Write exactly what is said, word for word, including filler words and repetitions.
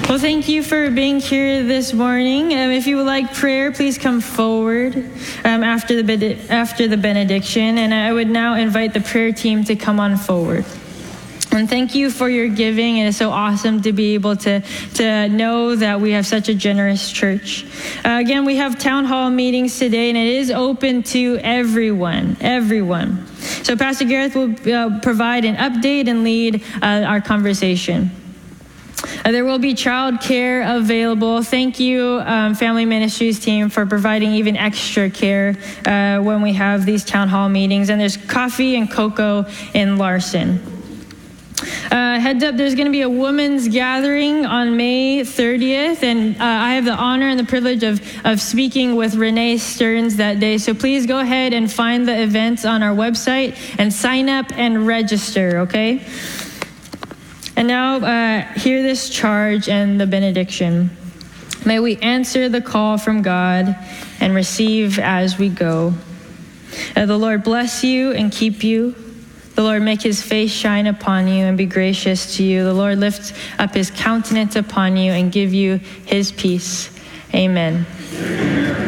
Well, thank you for being here this morning. Um, if you would like prayer, please come forward um, after the bed- after the benediction, and I would now invite the prayer team to come on forward. And thank you for your giving. It is so awesome to be able to, to know that we have such a generous church. Uh, again, we have town hall meetings today, and it is open to everyone, everyone. So Pastor Gareth will uh, provide an update and lead uh, our conversation. Uh, there will be child care available. Thank you, um, Family Ministries team, for providing even extra care uh, when we have these town hall meetings. And there's coffee and cocoa in Larson. Uh, heads up, there's going to be a women's gathering on May thirtieth, and uh, I have the honor and the privilege of, of speaking with Renee Stearns that day. So please go ahead and find the events on our website and sign up and register, okay? And now, uh, hear this charge and the benediction. May we answer the call from God and receive as we go. Uh, the Lord bless you and keep you. The Lord make his face shine upon you and be gracious to you. The Lord lift up his countenance upon you and give you his peace. Amen.